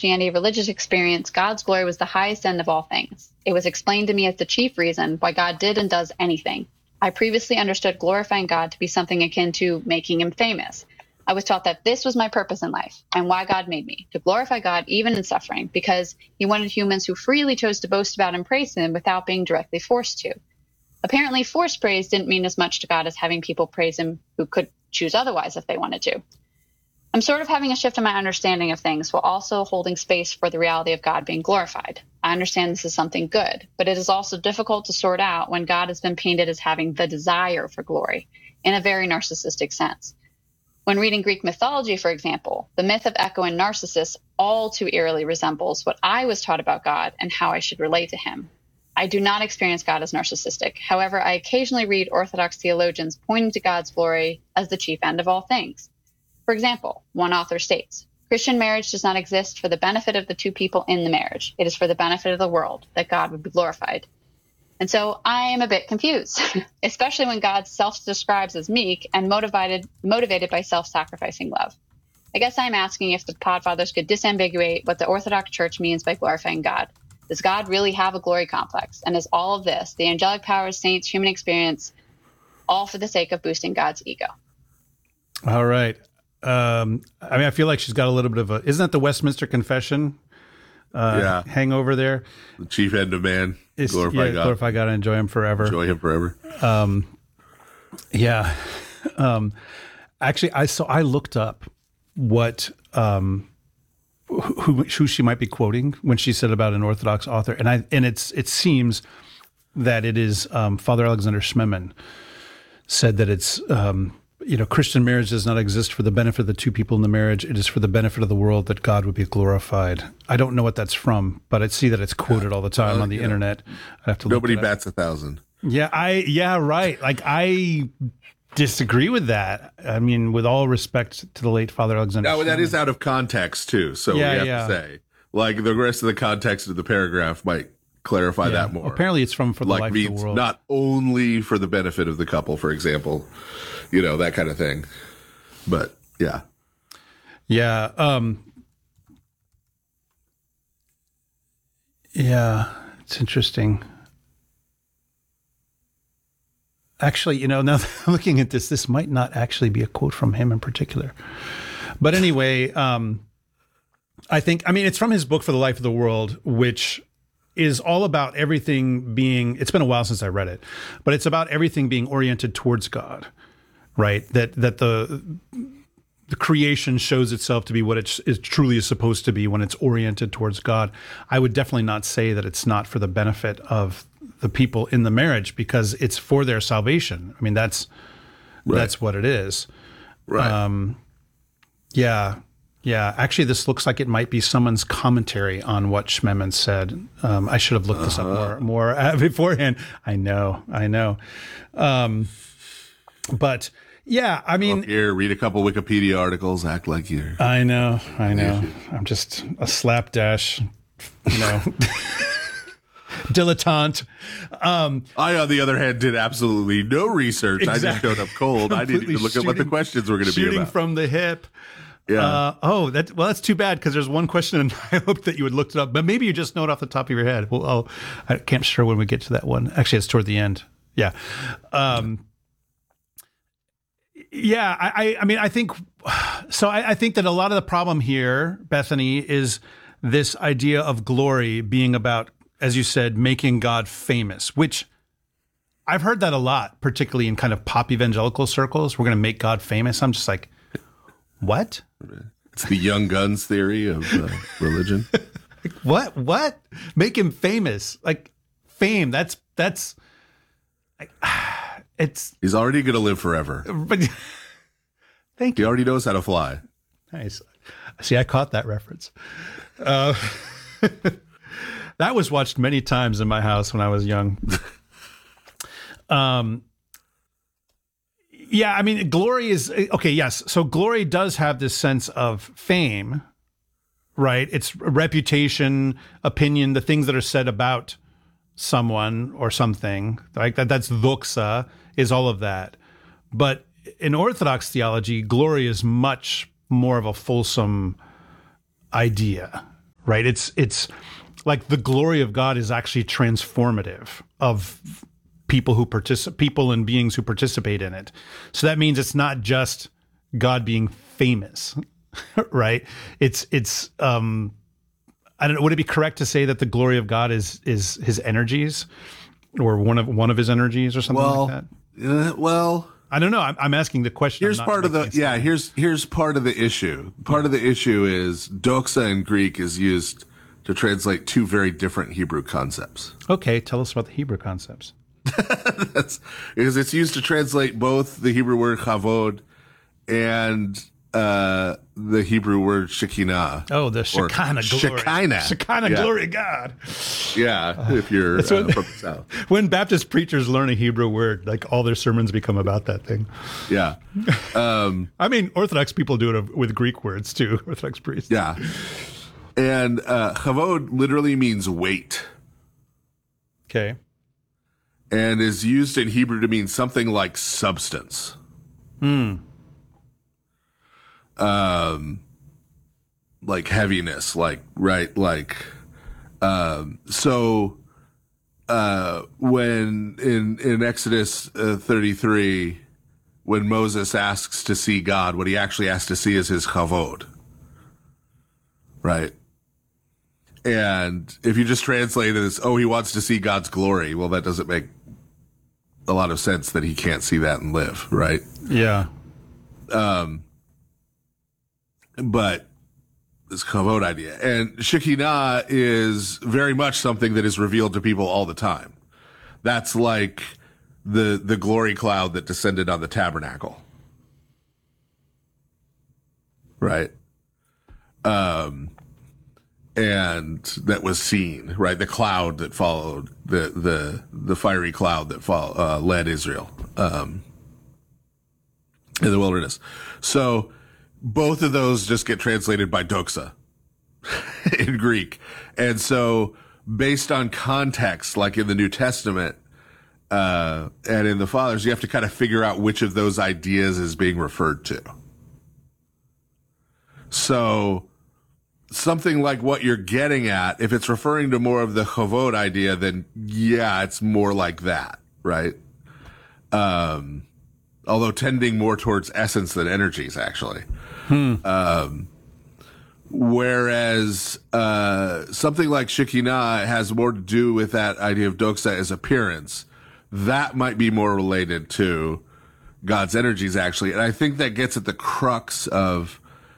Christianity religious experience, God's glory was the highest end of all things. It was explained to me as the chief reason why God did and does anything. I previously understood glorifying God to be something akin to making him famous. I was taught that this was my purpose in life and why God made me, to glorify God even in suffering, because he wanted humans who freely chose to boast about and praise him without being directly forced to. Apparently, forced praise didn't mean as much to God as having people praise him who could choose otherwise if they wanted to. I'm sort of having a shift in my understanding of things while also holding space for the reality of God being glorified. I understand this is something good, but it is also difficult to sort out when God has been painted as having the desire for glory in a very narcissistic sense. When reading Greek mythology, for example, the myth of Echo and Narcissus all too eerily resembles what I was taught about God and how I should relate to him. I do not experience God as narcissistic. However, I occasionally read Orthodox theologians pointing to God's glory as the chief end of all things. For example, one author states, Christian marriage does not exist for the benefit of the two people in the marriage. It is for the benefit of the world, that God would be glorified. And so I am a bit confused, especially when God self-describes as meek and motivated by self-sacrificing love. I guess I'm asking if the Podfathers could disambiguate what the Orthodox Church means by glorifying God. Does God really have a glory complex? And is all of this, the angelic powers, saints, human experience, all for the sake of boosting God's ego? All right. I feel like she's got a little bit of a, isn't that the Westminster Confession hangover there? The chief end of man, glorify God. Glorify God and enjoy him forever. Enjoy him forever. Actually, I looked up what, who she might be quoting when she said about an Orthodox author. And it seems that it is Father Alexander Schmemann said that it's, Christian marriage does not exist for the benefit of the two people in the marriage. It is for the benefit of the world that God would be glorified. I don't know what that's from, but I see that it's quoted all the time on the internet. I have to look Nobody bats 1,000. Yeah, right. Like, I disagree with that. I mean, with all respect to the late Father Alexander. No, that is out of context too. So we have to say, like, the rest of the context of the paragraph might clarify that more. Apparently, it's for the life of the world, not only for the benefit of the couple, for example. That kind of thing. But yeah. It's interesting. Actually, now that I'm looking at this might not actually be a quote from him in particular. But anyway, I think, it's from his book For the Life of the World, which is all about everything being, it's been a while since I read it, but it's about everything being oriented towards God. Right, that the creation shows itself to be what it truly is supposed to be when it's oriented towards God. I would definitely not say that it's not for the benefit of the people in the marriage, because it's for their salvation. That's what it is. Right. Yeah. Actually, this looks like it might be someone's commentary on what Schmemann said. I should have looked this up more beforehand. I know. But yeah, here, read a couple Wikipedia articles, act like you're. I know. I'm just a slapdash, dilettante. I, on the other hand, did absolutely no research. Exactly. I just showed up cold. I didn't even look at what the questions were going to be about. Shooting from the hip. Yeah. That's too bad, because there's one question, and I hoped that you had looked it up, but maybe you just know it off the top of your head. Well, I can't sure when we get to that one. Actually, it's toward the end. Yeah. I think so. I think that a lot of the problem here, Bethany, is this idea of glory being about, as you said, making God famous, which I've heard that a lot, particularly in kind of pop evangelical circles. We're going to make God famous. I'm just like, what? It's the Young Guns theory of religion. What? Make him famous? Like, fame. That's. It's. He's already going to live forever. But thank you. He already knows how to fly. Nice. See, I caught that reference. That was watched many times in my house when I was young. Glory is okay. Yes. So glory does have this sense of fame, right? It's reputation, opinion, the things that are said about someone or something like that. That's doxa, is all of that. But in Orthodox theology, glory is much more of a fulsome idea, right? It's like the glory of God is actually transformative of people and beings who participate in it. So that means it's not just God being famous, right? It's I don't know. Would it be correct to say that the glory of God is his energies, or one of his energies, or something like that? Well, I don't know. I'm asking the question. Here's part of the Here's part of the issue. Part of the issue is doxa in Greek is used to translate two very different Hebrew concepts. Okay, tell us about the Hebrew concepts. That's because it's used to translate both the Hebrew word chavod and the Hebrew word Shekinah. Oh, the Shekinah glory. Shekinah glory of God. Yeah, if you're from the South. When Baptist preachers learn a Hebrew word, like all their sermons become about that thing. Yeah. I mean, Orthodox people do it with Greek words too, Orthodox priests. Yeah. And chavod literally means weight. Okay. And is used in Hebrew to mean something like substance. Like heaviness, when in Exodus 33, when Moses asks to see God, what he actually asks to see is his chavod, right? And if you just translate it as, oh, he wants to see God's glory, well, that doesn't make a lot of sense that he can't see that and live, right? Yeah. But this kavod idea, and Shekinah is very much something that is revealed to people all the time. That's like the glory cloud that descended on the tabernacle, right? And that was seen, right? The cloud that followed the fiery cloud that led Israel in the wilderness. So both of those just get translated by doxa in Greek. And so based on context, like in the New Testament, and in the Fathers, you have to kind of figure out which of those ideas is being referred to. So something like what you're getting at, if it's referring to more of the chavod idea, then yeah, it's more like that, right? Although tending more towards essence than energies, actually. Whereas something like Shekinah has more to do with that idea of doxa as appearance. That might be more related to God's energies, actually. And I think that gets at the crux of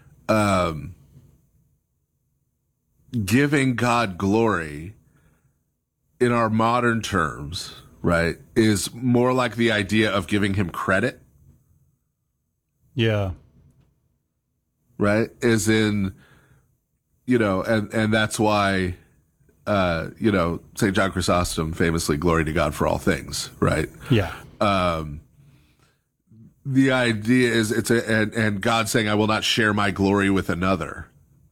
giving God glory in our modern terms, right, is more like the idea of giving him credit. Yeah. Right? As in, and that's why, St. John Chrysostom famously glory to God for all things, right? Yeah. The idea is and God saying, I will not share my glory with another,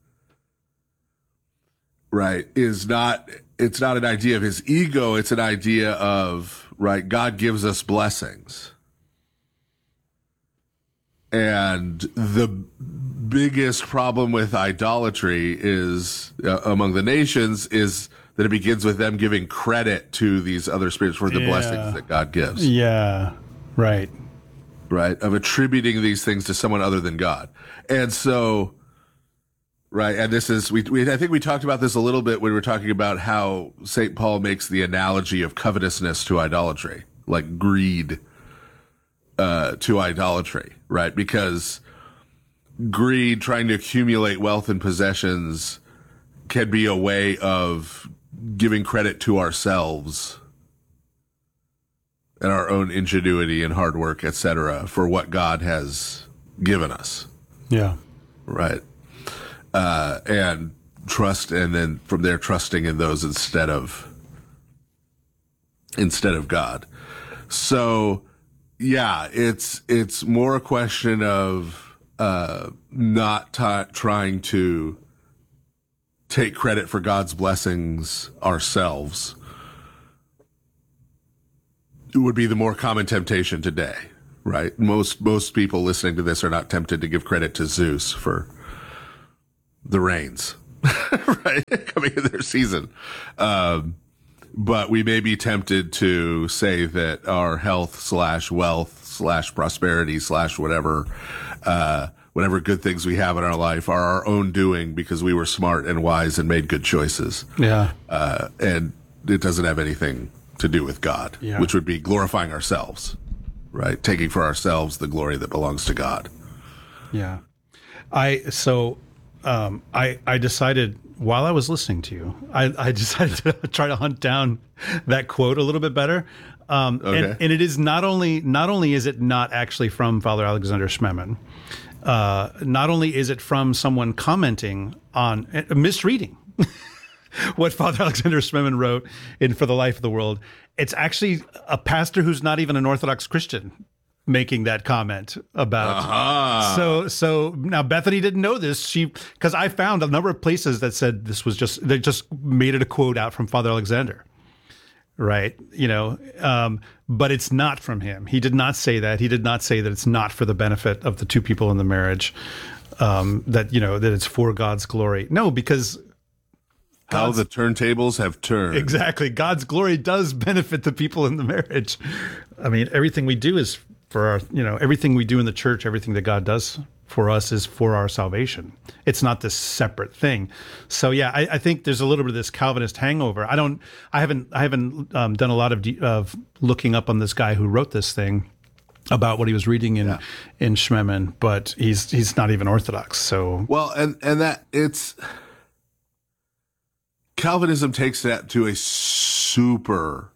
right? It's not an idea of his ego. It's an idea of, right, God gives us blessings. And the biggest problem with idolatry is among the nations is that it begins with them giving credit to these other spirits for the blessings that God gives. Yeah. Right. Right. Of attributing these things to someone other than God. And so, right. And this is, I think we talked about this a little bit when we were talking about how St. Paul makes the analogy of covetousness to idolatry, like greed to idolatry, right? Because greed, trying to accumulate wealth and possessions, can be a way of giving credit to ourselves and our own ingenuity and hard work, etc., for what God has given us. Yeah. Right. And trust, and then from there trusting in those instead of God. So, yeah, it's more a question of not trying to take credit for God's blessings ourselves. It would be the more common temptation today, right? Most people listening to this are not tempted to give credit to Zeus for the rains, right? Coming in their season. But we may be tempted to say that our health / wealth / prosperity / whatever good things we have in our life are our own doing because we were smart and wise and made good choices. Yeah. And it doesn't have anything to do with God, which would be glorifying ourselves, right? Taking for ourselves the glory that belongs to God. Yeah. I decided while I was listening to you, I decided to try to hunt down that quote a little bit better. Okay. And it is not only is it not actually from Father Alexander Schmemann, not only is it from someone commenting on misreading what Father Alexander Schmemann wrote in For the Life of the World, it's actually a pastor who's not even an Orthodox Christian making that comment about. So now Bethany didn't know this. Because I found a number of places that said this was they just made it a quote out from Father Alexander. Right. But it's not from him. He did not say that. He did not say that it's not for the benefit of the two people in the marriage, that it's for God's glory. No, because how the turntables have turned. Exactly. God's glory does benefit the people in the marriage. I mean, everything we do is for our, everything we do in the church, everything that God does for us is for our salvation. It's not this separate thing. So yeah, I think there's a little bit of this Calvinist hangover. I haven't done a lot of looking up on this guy who wrote this thing about what he was reading in Schmemann, but he's not even Orthodox. So well, and that it's Calvinism takes that to a super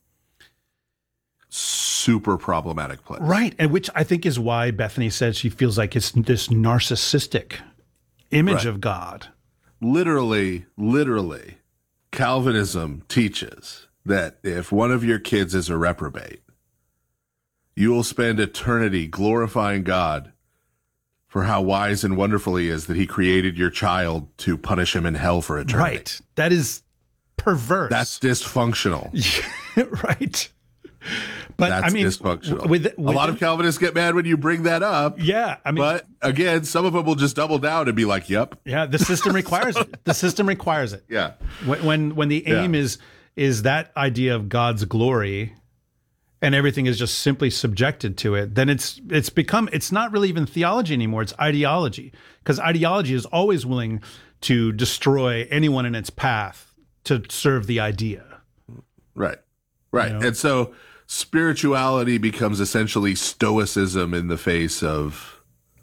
problematic place. Right. And which I think is why Bethany said she feels like it's this narcissistic image of God. Literally, Calvinism teaches that if one of your kids is a reprobate, you will spend eternity glorifying God for how wise and wonderful he is that he created your child to punish him in hell for eternity. Right. That is perverse. That's dysfunctional. Right. But that's dysfunctional. With a lot of Calvinists get mad when you bring that up. Yeah, but again, some of them will just double down and be like, "Yep." Yeah, the system requires it. The system requires it. Yeah. When the aim is that idea of God's glory, and everything is just simply subjected to it, then it's not really even theology anymore. It's ideology, because ideology is always willing to destroy anyone in its path to serve the idea. Right. And so spirituality becomes essentially stoicism in the face of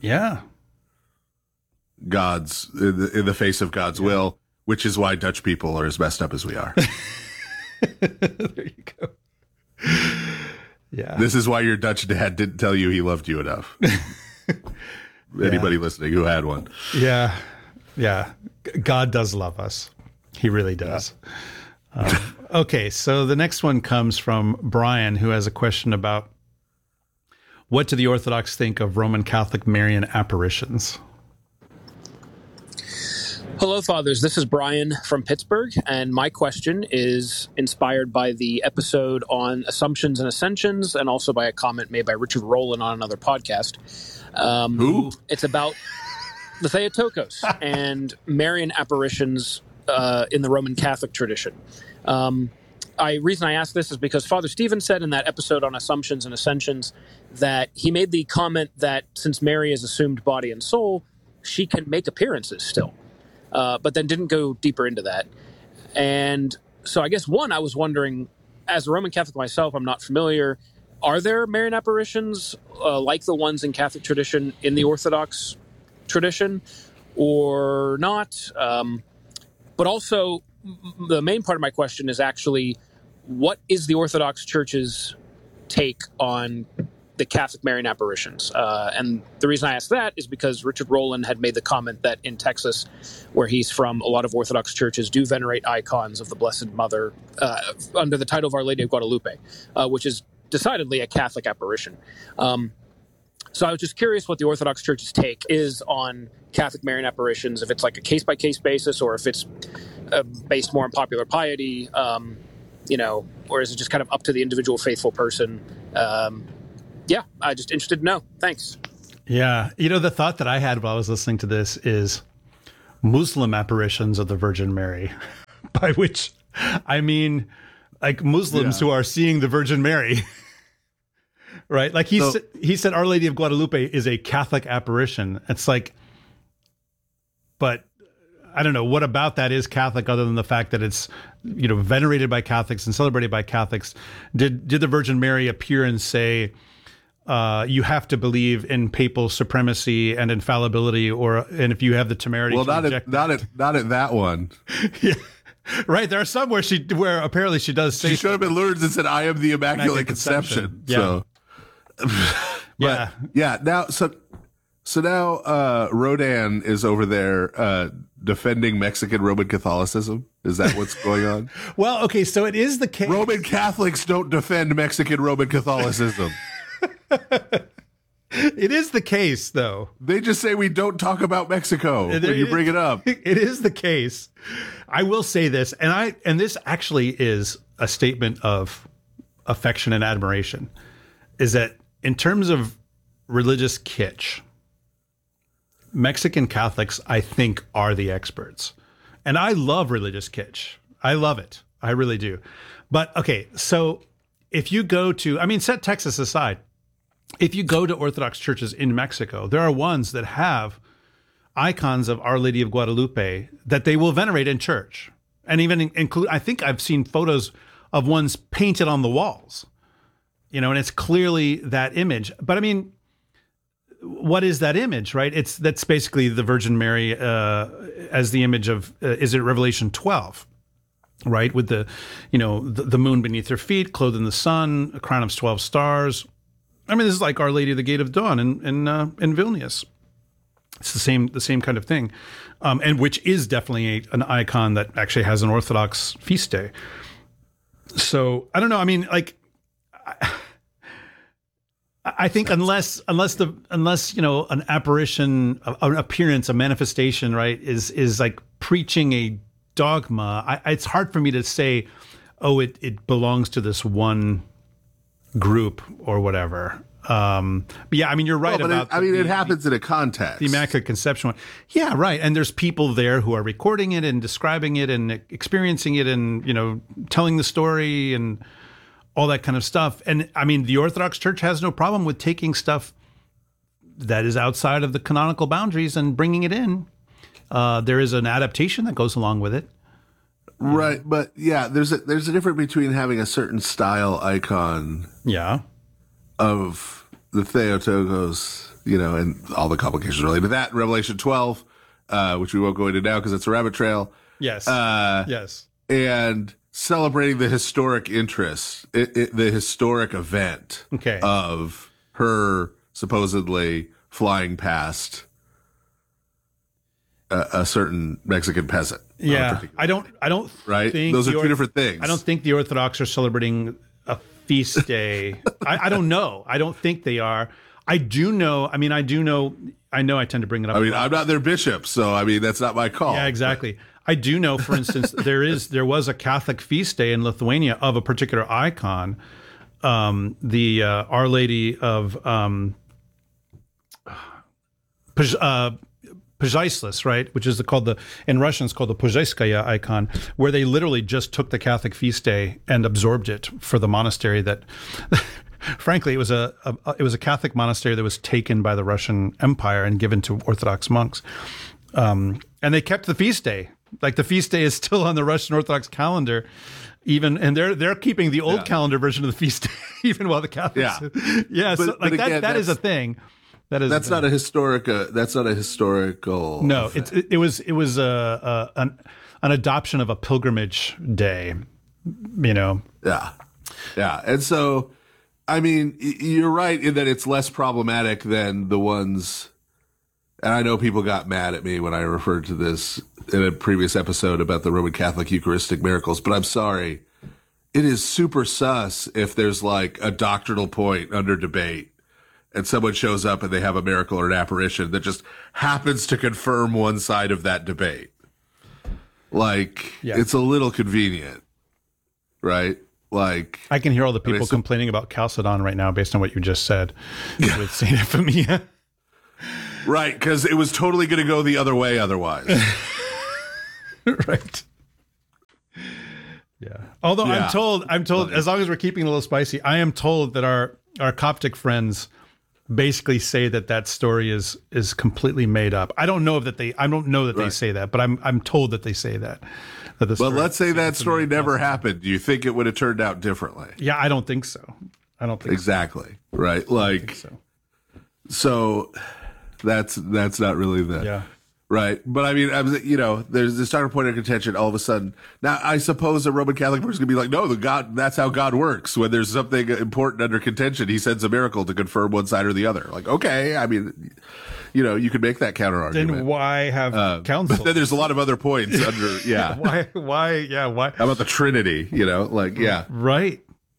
God's in the face of God's will, which is why Dutch people are as messed up as we are. There you go. Yeah. This is why your Dutch dad didn't tell you he loved you enough. Anybody listening who had one. Yeah. Yeah. God does love us. He really does. Okay, so the next one comes from Brian, who has a question about what do the Orthodox think of Roman Catholic Marian apparitions? Hello, Fathers. This is Brian from Pittsburgh, and my question is inspired by the episode on Assumptions and Ascensions, and also by a comment made by Richard Rowland on another podcast. Who? It's about the Theotokos and Marian apparitions in the Roman Catholic tradition. Reason I ask this is because Father Stephen said in that episode on Assumptions and Ascensions that he made the comment that since Mary is assumed body and soul, she can make appearances still, but then didn't go deeper into that. And so I guess, one, I was wondering, as a Roman Catholic myself, I'm not familiar, are there Marian apparitions like the ones in Catholic tradition in the Orthodox tradition or not? But also, the main part of my question is actually, what is the Orthodox Church's take on the Catholic Marian apparitions? And the reason I ask that is because Richard Rowland had made the comment that in Texas, where he's from, a lot of Orthodox churches do venerate icons of the Blessed Mother under the title of Our Lady of Guadalupe, which is decidedly a Catholic apparition. So I was just curious what the Orthodox Church's take is on Catholic Marian apparitions, if it's like a case-by-case basis or if it's based more on popular piety, or is it just kind of up to the individual faithful person? I'm just interested to know. Thanks. Yeah. The thought that I had while I was listening to this is Muslim apparitions of the Virgin Mary, by which I mean like Muslims who are seeing the Virgin Mary. Right? Like he said Our Lady of Guadalupe is a Catholic apparition. It's like, but I don't know what about that is Catholic other than the fact that it's, venerated by Catholics and celebrated by Catholics. Did the Virgin Mary appear and say, you have to believe in papal supremacy and infallibility, and if you have the temerity, not at that one. Yeah, right. There are some where apparently she does say she showed up in Lourdes and said, "I am the Immaculate Conception." Yeah. So, Now, so now Rodan is over there defending Mexican Roman Catholicism. Is that what's going on? Well, okay, so it is the case. Roman Catholics don't defend Mexican Roman Catholicism. It is the case, though. They just say we don't talk about Mexico when you bring it up. It is the case. I will say this, and this actually is a statement of affection and admiration, is that in terms of religious kitsch, Mexican Catholics, I think, are the experts. And I love religious kitsch. I love it. I really do. But, okay, so if you go to, set Texas aside, if you go to Orthodox churches in Mexico, there are ones that have icons of Our Lady of Guadalupe that they will venerate in church. And even include, I think I've seen photos of ones painted on the walls, and it's clearly that image. But what is that image, right? That's basically the Virgin Mary as the image of, is it Revelation 12? Right, with the moon beneath her feet, clothed in the sun, a crown of 12 stars. This is like Our Lady of the Gate of Dawn in Vilnius. It's the same kind of thing, and which is definitely an icon that actually has an Orthodox feast day. So I don't know. I think unless an apparition, an appearance, a manifestation, right, is like preaching a dogma, it's hard for me to say, it belongs to this one group or whatever. But yeah, you're right about. It happens in a context. The Immaculate Conception one, yeah, right. And there's people there who are recording it and describing it and experiencing it and telling the story and all that kind of stuff. And the Orthodox Church has no problem with taking stuff that is outside of the canonical boundaries and bringing it in. There is an adaptation that goes along with it. Right, but yeah, there's a difference between having a certain style icon, of the Theotokos, and all the complications related to that. Revelation 12, which we won't go into now because it's a rabbit trail. Yes, yes, and celebrating the historic interest, the historic event, of her supposedly flying past a certain Mexican peasant. Yeah, I don't. Right, those are two different things. I don't think the Orthodox are celebrating a feast day. I don't know. I don't think they are. I do know. I know. I tend to bring it up. I'm not their bishop, so that's not my call. Yeah, exactly. I do know. For instance, there was a Catholic feast day in Lithuania of a particular icon, the Our Lady of Pzhaislis, right, which is in Russian it's called the Puzhaiskaya icon, where they literally just took the Catholic feast day and absorbed it for the monastery that, frankly, it was a Catholic monastery that was taken by the Russian Empire and given to Orthodox monks, and they kept the feast day. Like the feast day is still on the Russian Orthodox calendar, and they're keeping the old calendar version of the feast day even while the Catholics. Yeah, so but again, that is a thing. That's not a historic. That's not a historical. No, it was an adoption of a pilgrimage day. Yeah, and so you're right in that it's less problematic than the ones. And I know people got mad at me when I referred to this in a previous episode about the Roman Catholic Eucharistic miracles, but I'm sorry. It is super sus if there's like a doctrinal point under debate and someone shows up and they have a miracle or an apparition that just happens to confirm one side of that debate. It's a little convenient, right? I can hear all the people complaining about Chalcedon right now based on what you just said with St. Euphemia. Right, because it was totally going to go the other way otherwise. Right. Yeah. Although Yeah. I'm told, as long as we're keeping it a little spicy, I am told that our Coptic friends basically say that story is completely made up. I don't know that they say that, but I'm told that they say that. But let's say that story never happened. Do you think it would have turned out differently? Yeah, I don't think so. I don't think exactly. So. Right. Like, so that's not really the, right. But I mean, there's this starting point of contention all of a sudden. Now, I suppose a Roman Catholic person could be like, no, that's how God works. When there's something important under contention, he sends a miracle to confirm one side or the other. Like, okay. I mean, you could make that counter argument. Then why have counsel? But then there's a lot of other points under, Why? Yeah. Why? How about the Trinity? Right.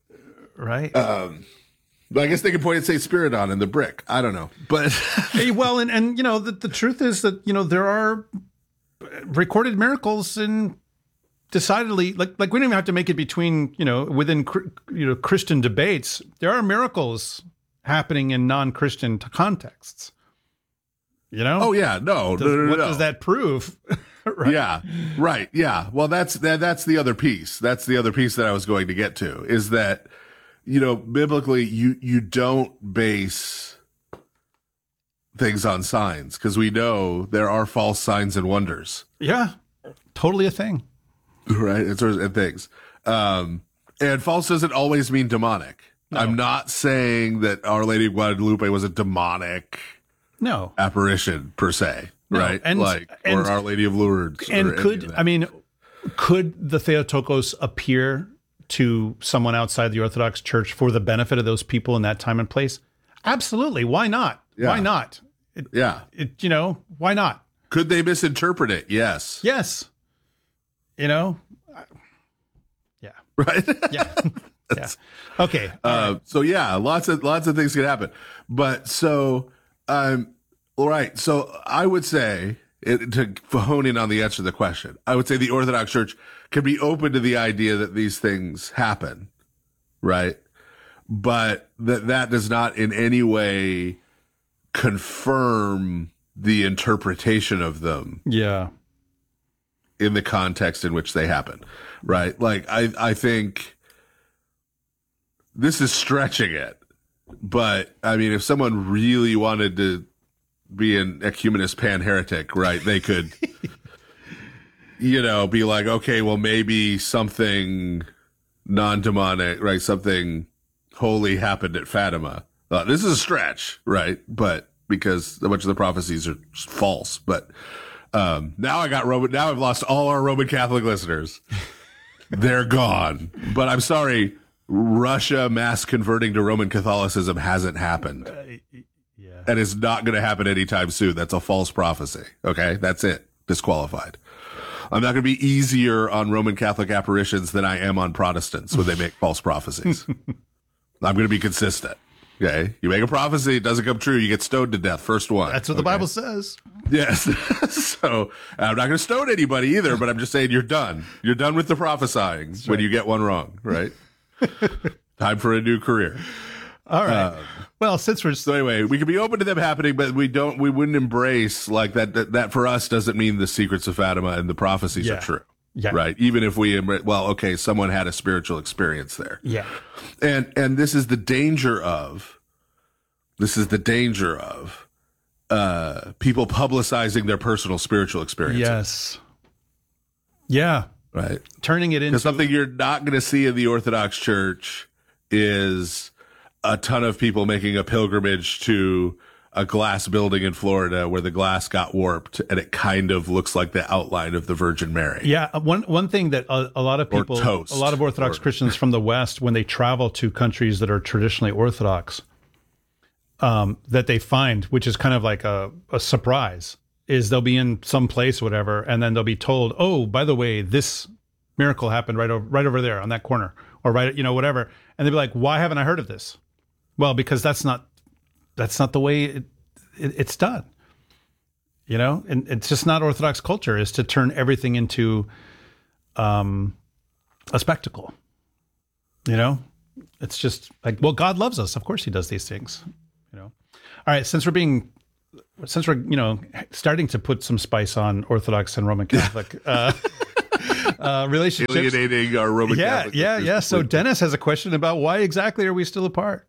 But I guess they could point at St. Spiridon and the brick. I don't know. But well, and the truth is that, there are recorded miracles in decidedly like we don't even have to make it between, within, Christian debates. There are miracles happening in non-Christian contexts. Oh yeah, no. What does that prove? Right? Yeah, right. Yeah. Well, that's the other piece. That's the other piece that I was going to get to is that, biblically, you don't base things on signs because we know there are false signs and wonders. Yeah, totally a thing. Right. And things. And false doesn't always mean demonic. No. I'm not saying that Our Lady of Guadalupe was a demonic apparition per se. No. Right. Or Our Lady of Lourdes. And could the Theotokos appear to someone outside the Orthodox Church for the benefit of those people in that time and place? Absolutely. Why not? Yeah. Why not? Why not? Could they misinterpret it? Yes. Yes. Yeah. Right. Yeah. Yeah. Okay. Right. So yeah, lots of things can happen. But so, all right. So I would say, to hone in on the answer to the question, I would say the Orthodox Church can be open to the idea that these things happen, right? But that does not in any way confirm the interpretation of them. Yeah. In the context in which they happen, right? Like, I think this is stretching it, but I mean, if someone really wanted to be an ecumenist pan-heretic, right, they could, be like, okay, well, maybe something non-demonic, right, something holy happened at Fatima. This is a stretch, right? But because a bunch of the prophecies are false, but now I've lost all our Roman Catholic listeners. They're gone. But I'm sorry, Russia mass converting to Roman Catholicism hasn't happened. And it's not going to happen anytime soon. That's a false prophecy. Okay? That's it. Disqualified. I'm not going to be easier on Roman Catholic apparitions than I am on Protestants when they make false prophecies. I'm going to be consistent. Okay? You make a prophecy, it doesn't come true, you get stoned to death. First one. That's what the Bible says. Yes. So I'm not going to stone anybody either, but I'm just saying you're done. You're done with the prophesying when you get one wrong, right? Time for a new career. All right. Well, since we're so anyway, we could be open to them happening, but we wouldn't embrace like that for us doesn't mean the secrets of Fatima and the prophecies are true. Yeah. Right. Even if someone had a spiritual experience there. Yeah. And this is the danger of people publicizing their personal spiritual experiences. Yes. Yeah. Right. Turning it into something you're not going to see in the Orthodox Church is a ton of people making a pilgrimage to a glass building in Florida where the glass got warped and it kind of looks like the outline of the Virgin Mary. Yeah. One thing that a lot of people, a lot of Orthodox Christians from the West, when they travel to countries that are traditionally Orthodox, that they find, which is kind of like a surprise, is they'll be in some place, whatever, and then they'll be told, oh, by the way, this miracle happened right over there on that corner, or whatever. And they'll be like, why haven't I heard of this? Well, because that's not the way it's done. And it's just not Orthodox culture is to turn everything into a spectacle. It's just like, well, God loves us. Of course he does these things. All right, since we're being since we're starting to put some spice on Orthodox and Roman Catholic relationships, alienating our Roman Catholic. Yeah. So Dennis has a question about why exactly are we still apart?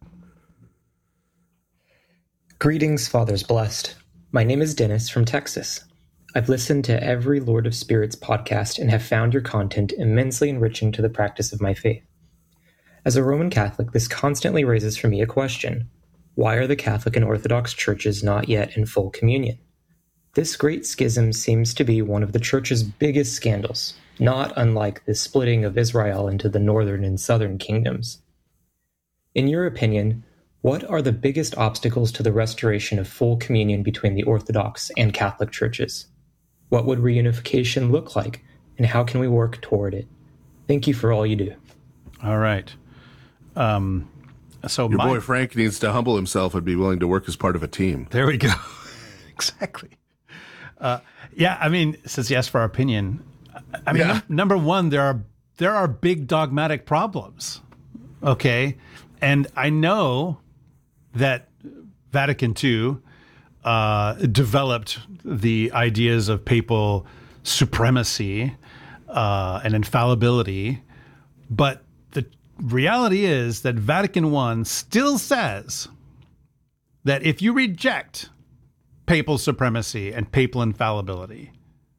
Greetings, Fathers Blessed. My name is Dennis from Texas. I've listened to every Lord of Spirits podcast and have found your content immensely enriching to the practice of my faith. As a Roman Catholic, this constantly raises for me a question. Why are the Catholic and Orthodox churches not yet in full communion? This great schism seems to be one of the church's biggest scandals, not unlike the splitting of Israel into the northern and southern kingdoms. In your opinion, what are the biggest obstacles to the restoration of full communion between the Orthodox and Catholic churches? What would reunification look like, and how can we work toward it? Thank you for all you do. All right. So your boy Frank needs to humble himself and be willing to work as part of a team. There we go. Exactly. Since you asked for our opinion, number one, there are big dogmatic problems. Okay. And I know that Vatican II developed the ideas of papal supremacy and infallibility, but the reality is that Vatican I still says that if you reject papal supremacy and papal infallibility,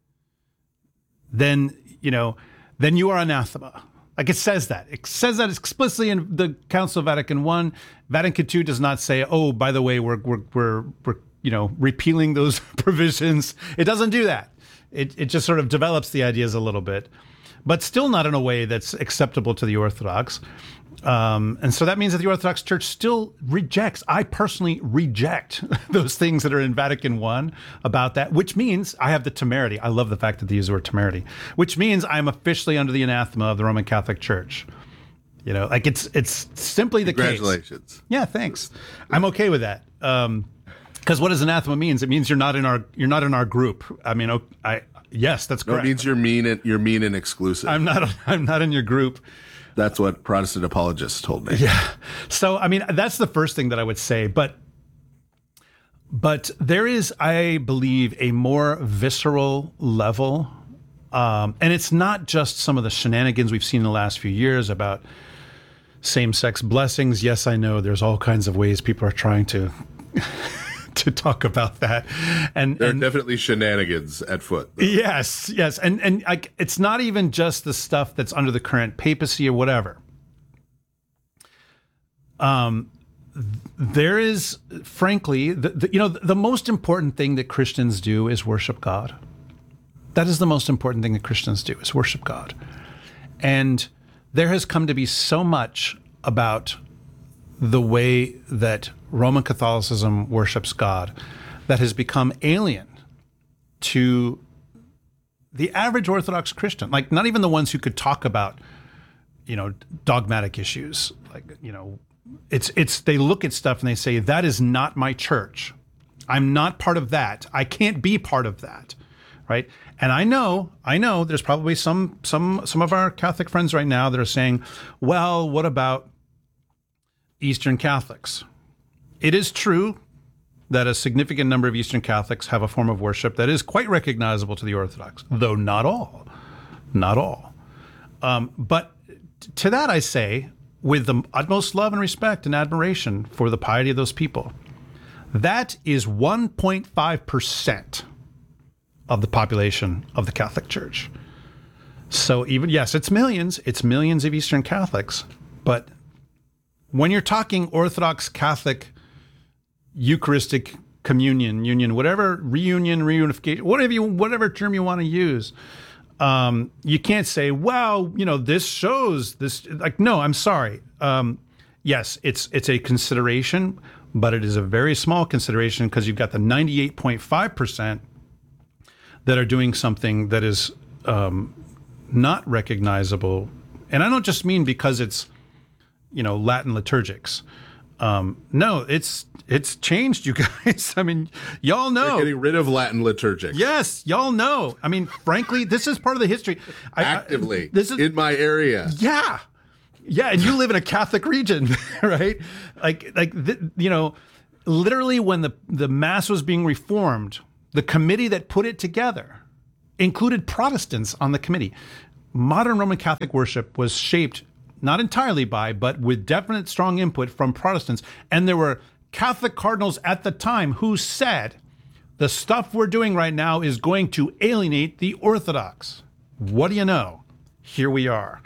then you are anathema. Like it says that. It says that explicitly in the Council of Vatican I. Vatican II does not say, oh, by the way, we're repealing those provisions. It doesn't do that. It just sort of develops the ideas a little bit, but still not in a way that's acceptable to the Orthodox. And so that means that the Orthodox Church still rejects. I personally reject those things that are in Vatican I about that, which means I have the temerity. I love the fact that they use the word temerity, which means I'm officially under the anathema of the Roman Catholic Church. It's simply the case. Congratulations. Yeah, thanks. I'm okay with that. Because what does anathema means? It means you're not in our group. I mean, yes, that's correct. No, it means you're mean and exclusive. I'm not in your group. That's what Protestant apologists told me. Yeah. So, that's the first thing that I would say. But there is, I believe, a more visceral level. And it's not just some of the shenanigans we've seen in the last few years about same-sex blessings. Yes, I know there's all kinds of ways people are trying to talk about that. And there are definitely shenanigans at foot, though. Yes. And it's not even just the stuff that's under the current papacy or whatever. There is, frankly, the most important thing that Christians do is worship God. That is the most important thing that Christians do, is worship God. And there has come to be so much about the way that Roman Catholicism worships God that has become alien to the average Orthodox Christian, like not even the ones who could talk about, dogmatic issues. It's they look at stuff and they say, that is not my church. I'm not part of that. I can't be part of that. Right. And I know there's probably some of our Catholic friends right now that are saying, well, what about Eastern Catholics? It is true that a significant number of Eastern Catholics have a form of worship that is quite recognizable to the Orthodox, though not all. But to that I say, with the utmost love and respect and admiration for the piety of those people, that is 1.5% of the population of the Catholic Church. So yes, it's millions of Eastern Catholics, but when you're talking Orthodox Catholic Eucharistic communion, union, whatever, reunion, reunification, whatever term you want to use, you can't say, well, this shows this. No, I'm sorry. Yes, it's a consideration, but it is a very small consideration because you've got the 98.5% that are doing something that is not recognizable. And I don't just mean because it's Latin liturgics. No, it's changed, you guys. Y'all know. They're getting rid of Latin liturgics. Yes, y'all know. Frankly, this is part of the history. Actively, this is in my area. Yeah, and you live in a Catholic region, right? literally when the Mass was being reformed, the committee that put it together included Protestants on the committee. Modern Roman Catholic worship was shaped not entirely by, but with definite strong input from Protestants. And there were Catholic cardinals at the time who said, the stuff we're doing right now is going to alienate the Orthodox. What do you know? Here we are.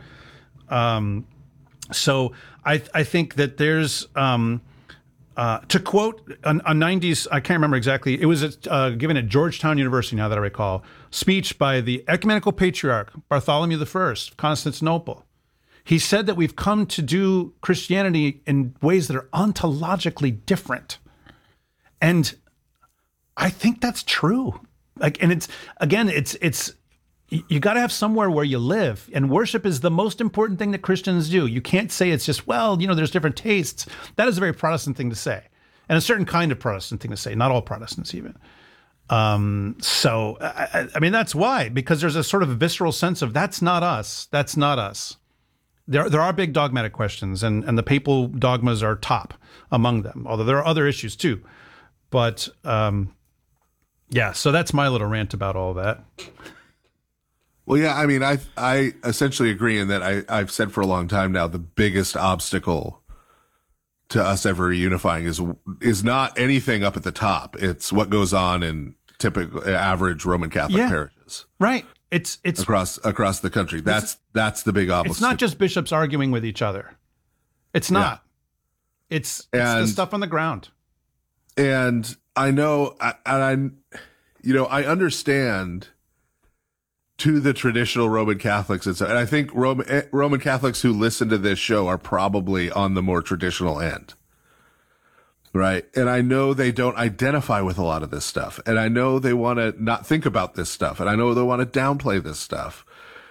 So I think that there's, to quote a 90s, I can't remember exactly, it was given at Georgetown University, now that I recall, speech by the Ecumenical Patriarch Bartholomew I of Constantinople. He said that we've come to do Christianity in ways that are ontologically different. And I think that's true. And it's, again, it's you got to have somewhere where you live, and worship is the most important thing that Christians do. You can't say it's just, well, there's different tastes. That is a very Protestant thing to say, and a certain kind of Protestant thing to say, not all Protestants even. So, I mean, that's why, because there's a sort of visceral sense of that's not us. That's not us. There are big dogmatic questions, and the papal dogmas are top among them, although there are other issues too. But yeah, so that's my little rant about all that. Well, yeah, I mean, I essentially agree in that I've said for a long time now, the biggest obstacle to us ever unifying is not anything up at the top. It's what goes on in typical average Roman Catholic parishes. Right. It's across the country. That's the big obstacle. It's not just bishops arguing with each other. It's not. Yeah. It's the stuff on the ground. And I know, I understand to the traditional Roman Catholics, and I think Roman Catholics who listen to this show are probably on the more traditional end, right? And I know they don't identify with a lot of this stuff, and I know they want to not think about this stuff, and I know they want to downplay this stuff,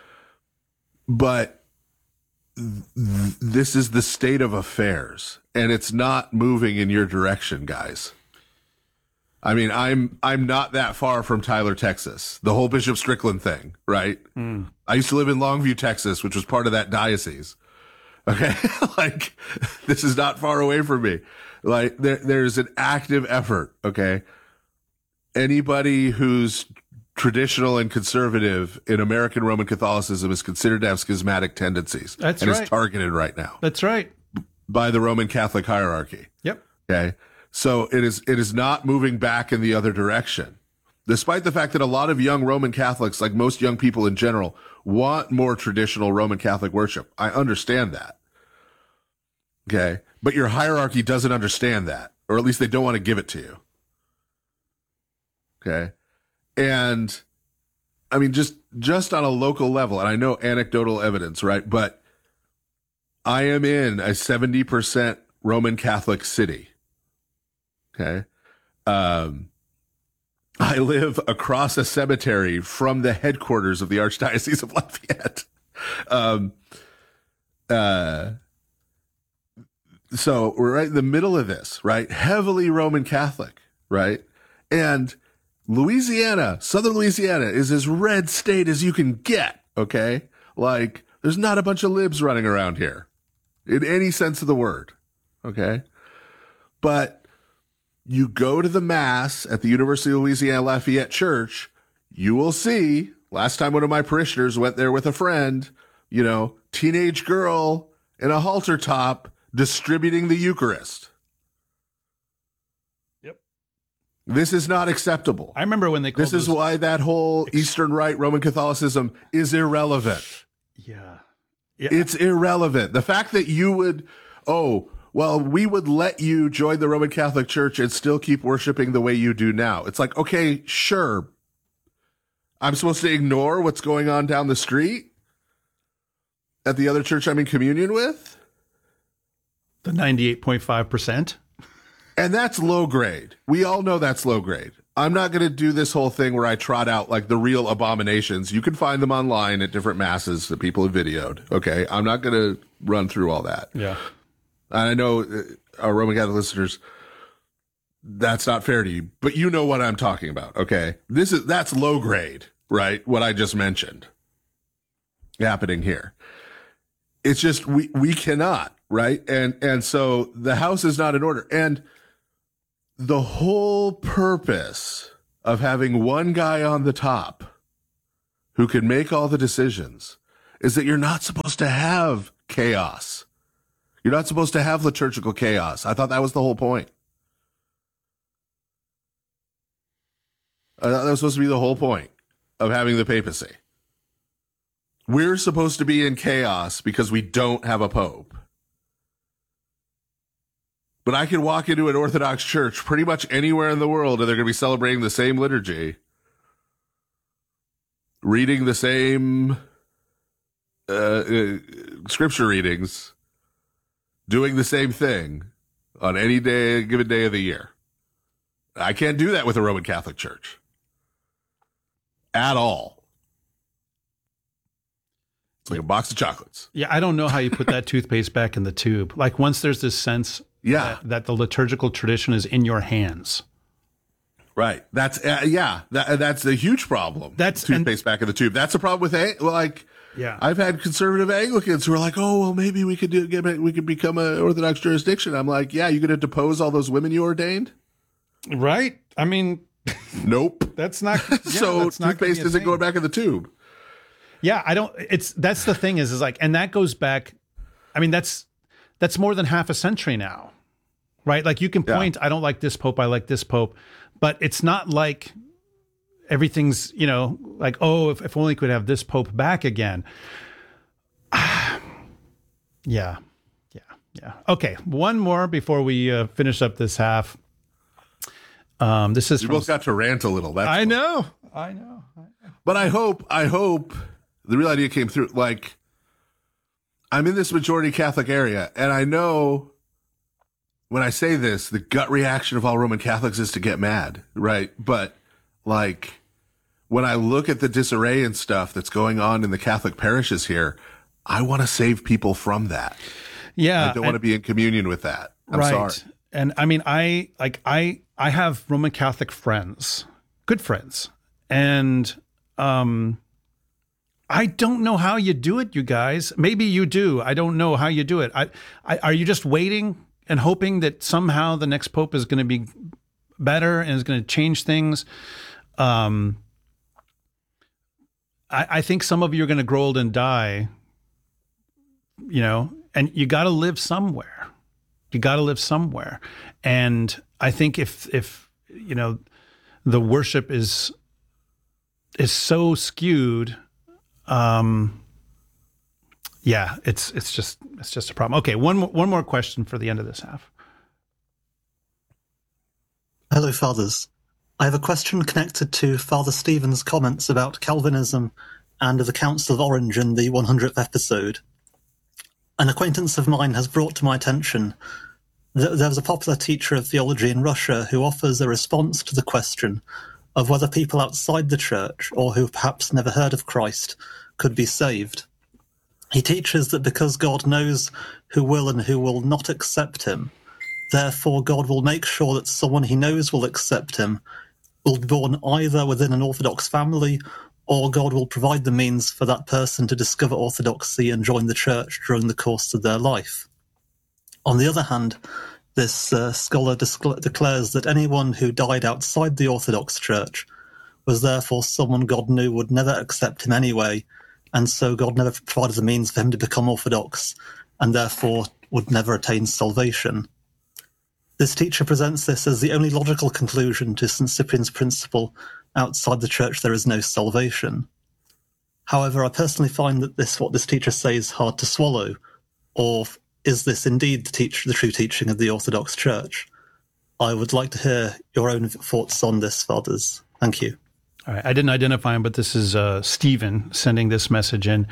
but this is the state of affairs, and it's not moving in your direction, guys. I mean, I'm not that far from Tyler, Texas. The whole Bishop Strickland thing, right? I used to live in Longview, Texas, which was part of that diocese. Okay, like this is not far away from me. Like there's an active effort. Okay, anybody who's traditional and conservative in American Roman Catholicism is considered to have schismatic tendencies. That's and right. is targeted right now. That's right. By the Roman Catholic hierarchy. Yep. Okay. So it is not moving back in the other direction, despite the fact that a lot of young Roman Catholics, like most young people in general, want more traditional Roman Catholic worship. I understand that. Okay. But your hierarchy doesn't understand that, or at least they don't want to give it to you. Okay. And I mean, just on a local level, and I know anecdotal evidence, right? But I am in a 70% Roman Catholic city. Okay. I live across a cemetery from the headquarters of the Archdiocese of Lafayette. So we're right in the middle of this, right? Heavily Roman Catholic, right? And Louisiana, Southern Louisiana is as red state as you can get. Okay. Like there's not a bunch of libs running around here in any sense of the word. Okay. But you go to the Mass at the University of Louisiana Lafayette Church, you will see, last time one of my parishioners went there with a friend, teenage girl in a halter top distributing the Eucharist. Yep. This is not acceptable. I remember when they called this is why that whole Eastern Rite Roman Catholicism is irrelevant. Yeah. It's irrelevant. The fact that you would, we would let you join the Roman Catholic Church and still keep worshiping the way you do now. It's like, okay, sure. I'm supposed to ignore what's going on down the street at the other church I'm in communion with? The 98.5%. And that's low grade. We all know that's low grade. I'm not going to do this whole thing where I trot out like the real abominations. You can find them online at different masses that people have videoed. Okay. I'm not going to run through all that. Yeah. I know our Roman Catholic listeners, that's not fair to you, but you know what I'm talking about. Okay. That's low grade, right? What I just mentioned happening here. It's just, we cannot, right? And so the house is not in order. And the whole purpose of having one guy on the top who can make all the decisions is that you're not supposed to have chaos. You're not supposed to have liturgical chaos. I thought that was the whole point. I thought that was supposed to be the whole point of having the papacy. We're supposed to be in chaos because we don't have a pope. But I can walk into an Orthodox church pretty much anywhere in the world and they're going to be celebrating the same liturgy, reading the same scripture readings, doing the same thing on any day, given day of the year. I can't do that with a Roman Catholic Church at all. It's like a box of chocolates. Yeah, I don't know how you put that toothpaste back in the tube. Like once there's this sense that the liturgical tradition is in your hands. Right. That's that's a huge problem. That's toothpaste back in the tube. That's a problem with I've had conservative Anglicans who are like, oh, well, maybe we could become an Orthodox jurisdiction. I'm like, yeah, you're going to depose all those women you ordained? Right. I mean, nope. That's not. Yeah, so that's not toothpaste isn't going back in the tube. Yeah, I don't. That's the thing is like, and that goes back. I mean, that's more than half a century now, right? Like you can point. I don't like this pope. I like this pope, but it's not like everything's like, oh, if only could have this pope back again. Yeah. Okay, one more before we finish up this half. This is. You both got to rant a little. I know. But I hope the real idea came through. Like, I'm in this majority Catholic area, and I know when I say this, the gut reaction of all Roman Catholics is to get mad, right? But like, when I look at the disarray and stuff that's going on in the Catholic parishes here, I want to save people from that. Yeah, I don't want to be in communion with that. I'm sorry. And I mean, I have Roman Catholic friends, good friends, and I don't know how you do it, you guys. Maybe you do. I don't know how you do it. Are you just waiting and hoping that somehow the next pope is going to be better and is going to change things? I think some of you are going to grow old and die, and you got to live somewhere. And I think if the worship is so skewed, it's just a problem. Okay, one more question for the end of this half. Hello, Fathers. I have a question connected to Father Stephen's comments about Calvinism and the Council of Orange in the 100th episode. An acquaintance of mine has brought to my attention that there was a popular teacher of theology in Russia who offers a response to the question of whether people outside the church, or who perhaps never heard of Christ, could be saved. He teaches that because God knows who will and who will not accept him, therefore God will make sure that someone he knows will accept him will be born either within an Orthodox family, or God will provide the means for that person to discover orthodoxy and join the church during the course of their life. On the other hand, this scholar declares that anyone who died outside the Orthodox Church was therefore someone God knew would never accept him anyway, and so God never provided the means for him to become Orthodox, and therefore would never attain salvation. This teacher presents this as the only logical conclusion to St. Cyprian's principle, outside the church there is no salvation. However, I personally find that what this teacher says is hard to swallow, or is this indeed the true teaching of the Orthodox Church? I would like to hear your own thoughts on this, Fathers. Thank you. All right. I didn't identify him, but this is Stephen sending this message in.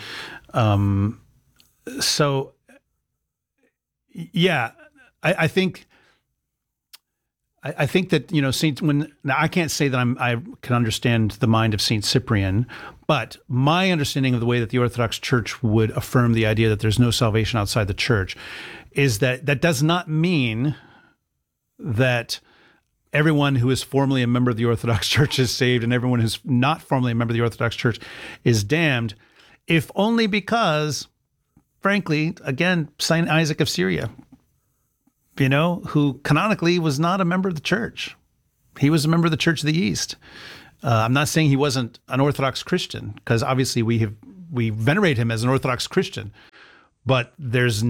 I think that I can't say that I can understand the mind of Saint Cyprian, but my understanding of the way that the Orthodox Church would affirm the idea that there's no salvation outside the church is that does not mean that everyone who is formally a member of the Orthodox Church is saved and everyone who's not formally a member of the Orthodox Church is damned, if only because, frankly, again, Saint Isaac of Syria who canonically was not a member of the church. He was a member of the Church of the East. I'm not saying he wasn't an Orthodox Christian, because obviously we venerate him as an Orthodox Christian, but there's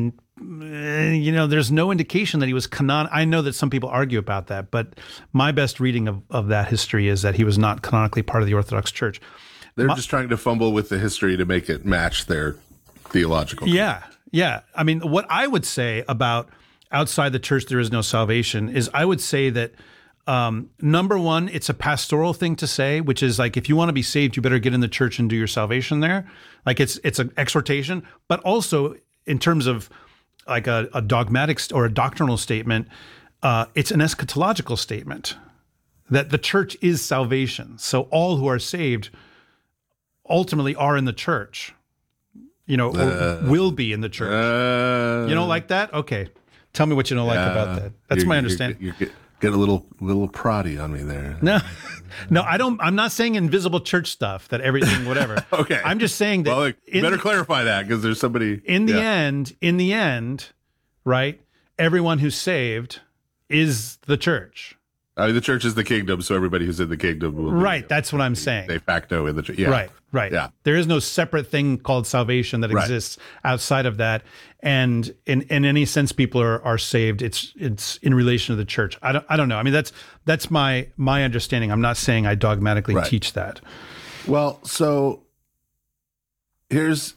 no indication that he was I know that some people argue about that, but my best reading of that history is that he was not canonically part of the Orthodox Church. They're just trying to fumble with the history to make it match their theological. Yeah. I mean, what I would say about outside the church there is no salvation is I would say that number one, it's a pastoral thing to say, which is like, if you want to be saved, you better get in the church and do your salvation there. Like it's an exhortation, but also in terms of like a dogmatic or a doctrinal statement, it's an eschatological statement that the church is salvation. So all who are saved ultimately are in the church, or will be in the church. You don't like that? Okay. Tell me what you don't like about that. That's my understanding. You get a little proddy on me there. No, I don't. I'm not saying invisible church stuff that everything, whatever. Okay. I'm just saying that. Well, better clarify that, because there's somebody. In the end, right? Everyone who's saved is the church. I mean, the church is the kingdom, so everybody who's in the kingdom will right. That's what I'm saying. De facto in the church. Yeah. Right. Yeah. There is no separate thing called salvation that exists outside of that. And in any sense, people are saved. It's in relation to the church. I don't know. I mean, that's my understanding. I'm not saying I dogmatically teach that. Well, so here's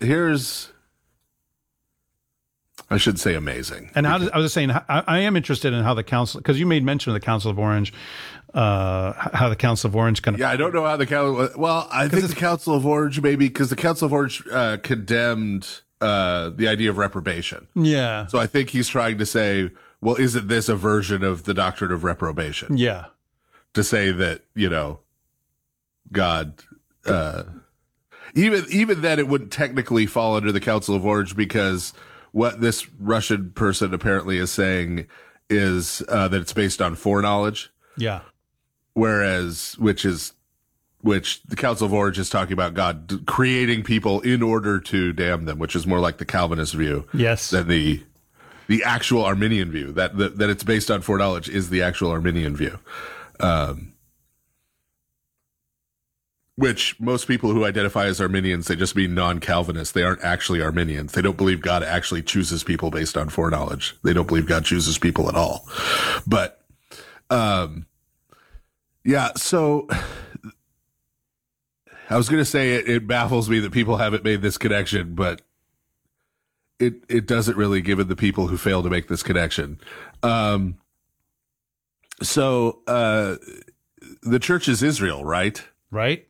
I should say amazing. And I was just saying, I am interested in how the council, because you made mention of the Council of Orange, how the Council of Orange kind of. Yeah, I don't know how the council. Well, I think the Council of Orange maybe, because the Council of Orange condemned the idea of reprobation. Yeah. So I think he's trying to say, well, isn't this a version of the doctrine of reprobation? Yeah. To say that, God, even then it wouldn't technically fall under the Council of Orange, because what this Russian person apparently is saying is that it's based on foreknowledge. Yeah. Whereas, which the Council of Orange is talking about God creating people in order to damn them, which is more like the Calvinist view. Yes. Than the actual Arminian view. That it's based on foreknowledge is the actual Arminian view. Which most people who identify as Arminians, they just mean non-Calvinists. They aren't actually Arminians. They don't believe God actually chooses people based on foreknowledge. They don't believe God chooses people at all. But, so I was going to say it baffles me that people haven't made this connection, but it doesn't really, given the people who fail to make this connection. The church is Israel, right? Right.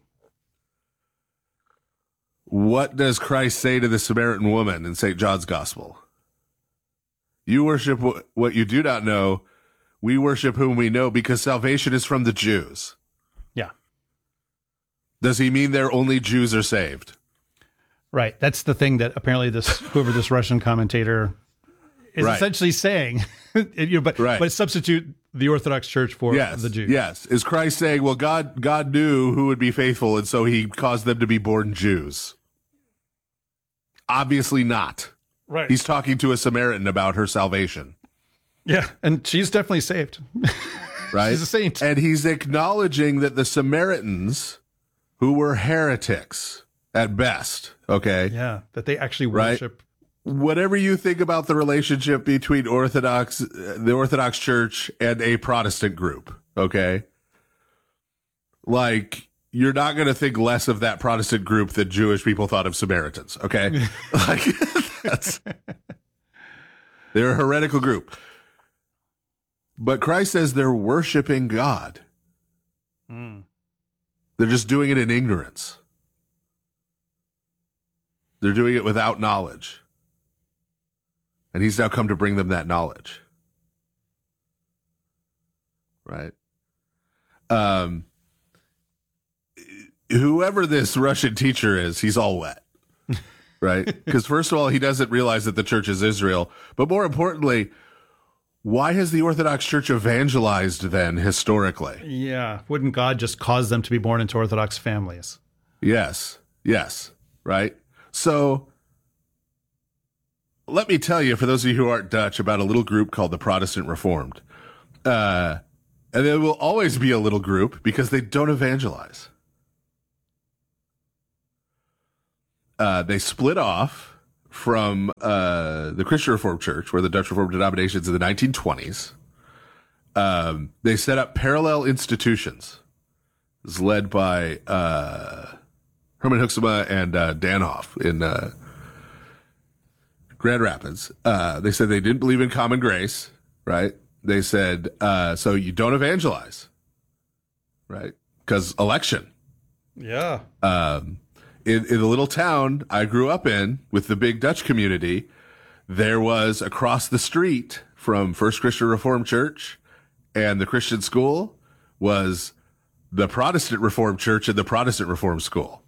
What does Christ say to the Samaritan woman in St. John's Gospel? You worship what you do not know. We worship whom we know, because salvation is from the Jews. Yeah. Does he mean there only Jews are saved? Right. That's the thing that apparently whoever this Russian commentator is essentially saying. But substitute the Orthodox Church for the Jews. Yes. Is Christ saying, well, God knew who would be faithful, and so he caused them to be born Jews? Obviously not. Right. He's talking to a Samaritan about her salvation. Yeah, and she's definitely saved. Right? She's a saint. And he's acknowledging that the Samaritans, who were heretics at best, okay? Yeah, that they actually worship. Whatever you think about the relationship between the Orthodox Church and a Protestant group, okay? Like, you're not going to think less of that Protestant group than Jewish people thought of Samaritans, okay? Like, they're a heretical group. But Christ says they're worshiping God. They're just doing it in ignorance. They're doing it without knowledge. And he's now come to bring them that knowledge. Right? Whoever this Russian teacher is, he's all wet. Right? Because first of all, he doesn't realize that the church is Israel. But more importantly, why has the Orthodox Church evangelized then historically? Yeah. Wouldn't God just cause them to be born into Orthodox families? Yes. Right? So let me tell you, for those of you who aren't Dutch, about a little group called the Protestant Reformed. And there will always be a little group because they don't evangelize. They split off from the Christian Reformed Church, where the Dutch Reformed denominations in the 1920s. They set up parallel institutions. It was led by Herman Hoeksema and Dan Hoff in Grand Rapids. They said they didn't believe in common grace, right? They said, so you don't evangelize, right? Because election. Yeah. In the little town I grew up in with the big Dutch community, there was across the street from First Christian Reformed Church and the Christian school was the Protestant Reformed Church and the Protestant Reformed School.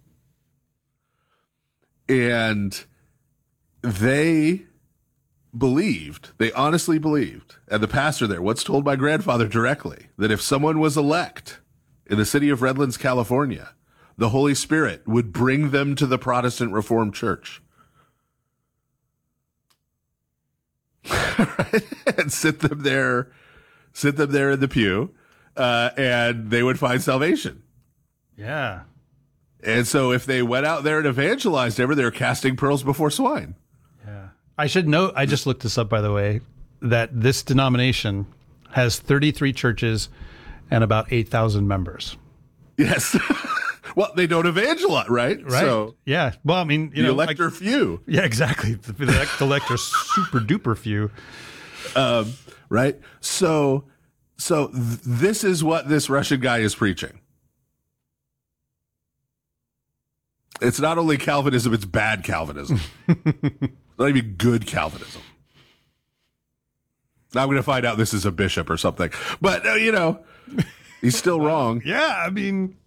And they honestly believed, and the pastor there once told my grandfather directly, that if someone was elect in the city of Redlands, California, the Holy Spirit would bring them to the Protestant Reformed Church. And sit them there in the pew, and they would find salvation. Yeah. And so if they went out there and evangelized ever, they were casting pearls before swine. Yeah. I should note, I just looked this up, by the way, that this denomination has 33 churches and about 8,000 members. Yes. Well, they don't evangelize, right? Right. So, yeah. Well, I mean, the elect are few. Yeah, exactly. The elect are super duper few. Right. So this is what this Russian guy is preaching. It's not only Calvinism, it's bad Calvinism. Not even good Calvinism. Now I'm going to find out this is a bishop or something. But, he's still wrong. Yeah, I mean...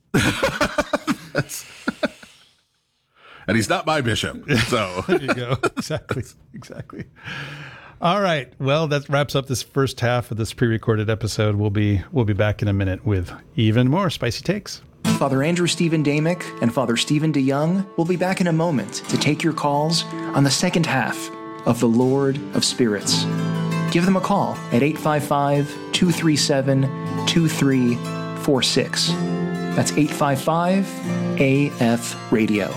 And he's not my bishop. So there you go. Exactly. All right. Well, that wraps up this first half of this pre-recorded episode. We'll be back in a minute with even more spicy takes. Father Andrew Stephen Damick and Father Stephen DeYoung will be back in a moment to take your calls on the second half of The Lord of Spirits. Give them a call at 855-237-2346. That's 855-AF-RADIO.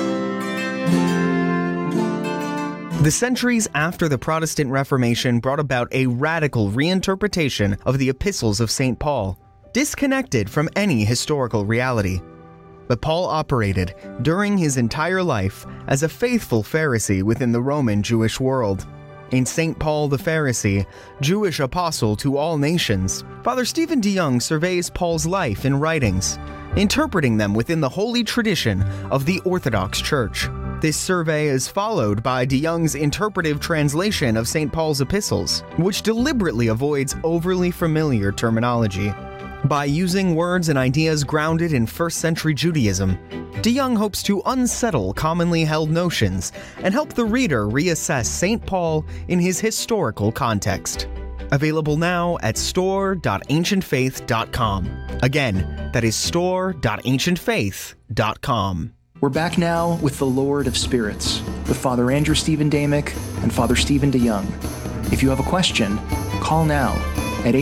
The centuries after the Protestant Reformation brought about a radical reinterpretation of the epistles of St. Paul, disconnected from any historical reality. But Paul operated during his entire life as a faithful Pharisee within the Roman Jewish world. In St. Paul the Pharisee, Jewish apostle to all nations, Father Stephen DeYoung surveys Paul's life and writings, interpreting them within the holy tradition of the Orthodox Church. This survey is followed by DeYoung's interpretive translation of St. Paul's epistles, which deliberately avoids overly familiar terminology. By using words and ideas grounded in first-century Judaism, DeYoung hopes to unsettle commonly held notions and help the reader reassess St. Paul in his historical context. Available now at store.ancientfaith.com. Again, that is store.ancientfaith.com. We're back now with The Lord of Spirits, with Father Andrew Stephen Damick and Father Stephen DeYoung. If you have a question, call now at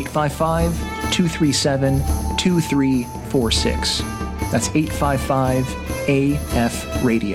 855-237-2346. That's 855-AF-RADIO.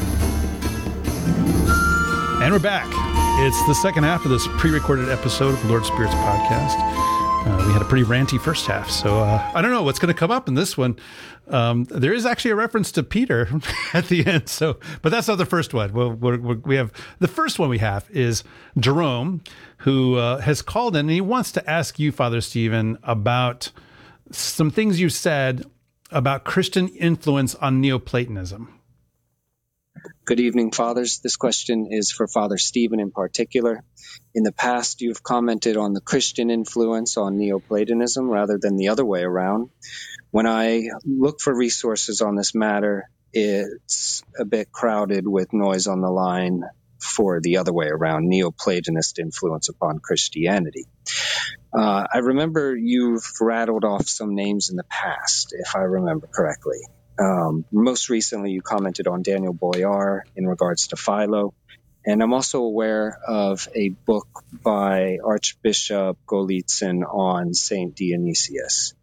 And we're back. It's the second half of this pre-recorded episode of the Lord of Spirits podcast. We had a pretty ranty first half, so I don't know what's going to come up in this one. There is actually a reference to Peter at the end, but that's not the first one. We have the first one we have is Jerome, who has called in, and he wants to ask you, Father Stephen, about some things you said about Christian influence on Neoplatonism. Good evening, Fathers. This question is for Father Stephen in particular. In the past, you've commented on the Christian influence on Neoplatonism rather than the other way around. When I look for resources on this matter, it's a bit crowded with noise on the line for the other way around, Neoplatonist influence upon Christianity. I remember you've rattled off some names in the past, if I remember correctly. Most recently, you commented on Daniel Boyar in regards to Philo, And I'm also aware of a book by Archbishop Golitsyn on Saint Dionysius.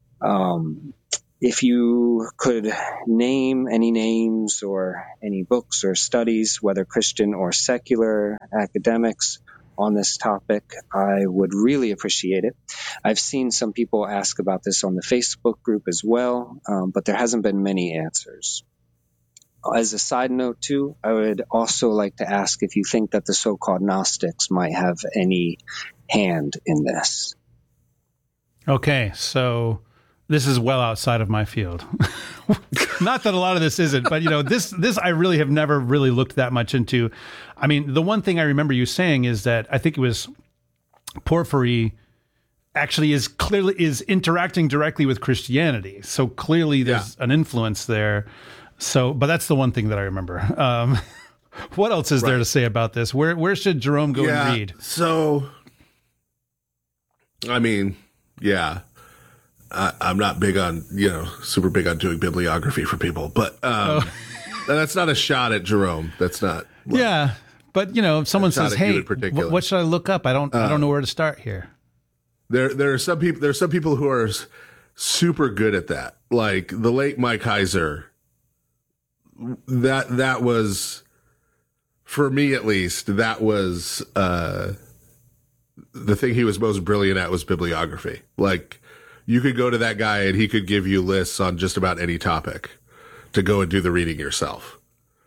If you could name any names or any books or studies, whether Christian or secular academics, on this topic, I would really appreciate it. I've seen some people ask about this on the Facebook group as well, but there hasn't been many answers. As a side note, too, I would also like to ask if you think that the so-called Gnostics might have any hand in this. Okay, so this is well outside of my field. Not that a lot of this isn't, but this I really have never really looked that much into. I mean, the one thing I remember you saying is that I think it was Porphyry actually is interacting directly with Christianity. So clearly there's an influence there. So, but that's the one thing that I remember. What else is there to say about this? Where should Jerome go and read? So, I mean, I'm not big on, super big on doing bibliography for people, but that's not a shot at Jerome. That's not. Well, but if someone says, "Hey, what should I look up?" I don't know where to start here. There are some people who are super good at that, like the late Mike Heiser. That was, for me at least, that was the thing he was most brilliant at was bibliography. Like, you could go to that guy and he could give you lists on just about any topic to go and do the reading yourself.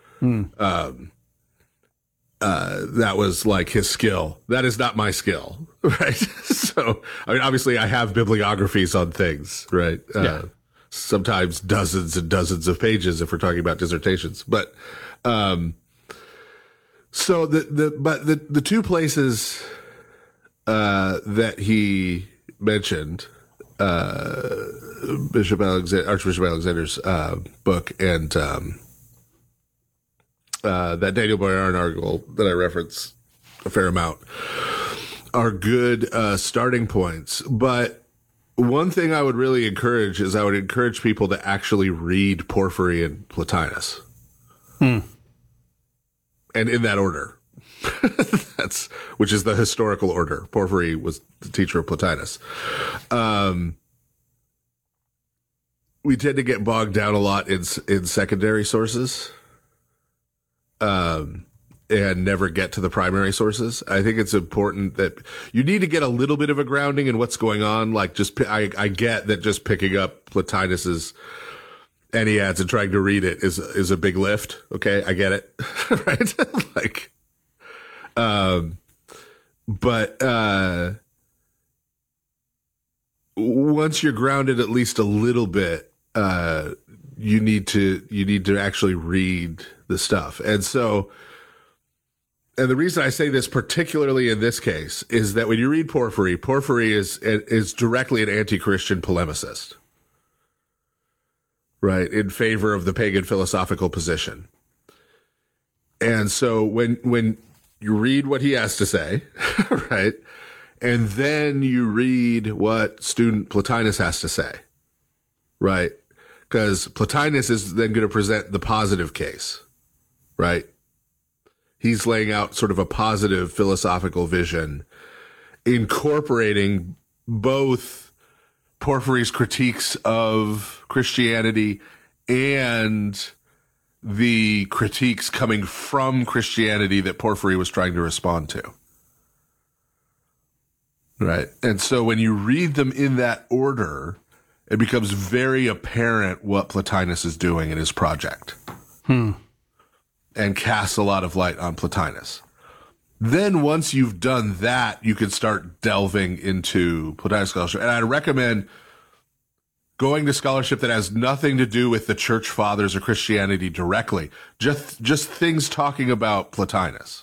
That was like his skill. That is not my skill, right? So, I mean, obviously I have bibliographies on things, right? Sometimes dozens and dozens of pages if we're talking about dissertations. But, so the two places, that he mentioned, Archbishop Alexander's, book and, that Daniel Boyarin article that I reference a fair amount are good, starting points. But one thing I would really encourage is I would encourage people to actually read Porphyry and Plotinus. And in that order. Which is the historical order. Porphyry was the teacher of Plotinus. We tend to get bogged down a lot in secondary sources. And never get to the primary sources. I think it's important that you need to get a little bit of a grounding in what's going on. Like, I get that just picking up Plotinus's Enneads and trying to read it is a big lift. Okay. I get it. Right. Like, but once you're grounded at least a little bit, you need to actually read the stuff. And so, and the reason I say this particularly in this case is that when you read Porphyry is directly an anti-Christian polemicist, right, in favor of the pagan philosophical position. And so when you read what he has to say, right, and then you read what student Plotinus has to say, right, because Plotinus is then going to present the positive case, right? He's laying out sort of a positive philosophical vision, incorporating both Porphyry's critiques of Christianity and the critiques coming from Christianity that Porphyry was trying to respond to. Right. And so when you read them in that order, it becomes very apparent what Plotinus is doing in his project. And casts a lot of light on Plotinus. Then once you've done that, you can start delving into Plotinus scholarship. And I recommend going to scholarship that has nothing to do with the church fathers or Christianity directly. Just things talking about Plotinus.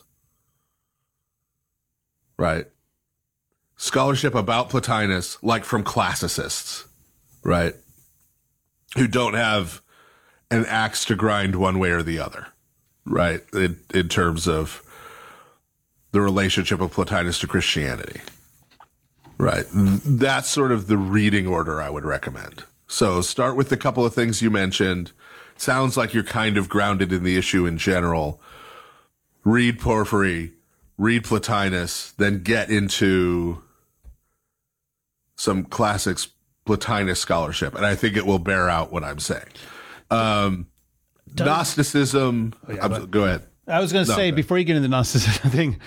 Right? Scholarship about Plotinus, like from classicists, right? Who don't have an axe to grind one way or the other. Right, in terms of the relationship of Plotinus to Christianity. Right, that's sort of the reading order I would recommend. So start with a couple of things you mentioned. Sounds like you're kind of grounded in the issue in general. read Porphyry, read Plotinus, then get into some classics Plotinus scholarship. And I think it will bear out what I'm saying. Gnosticism. Go ahead. I was going to say, before you get into the Gnosticism thing,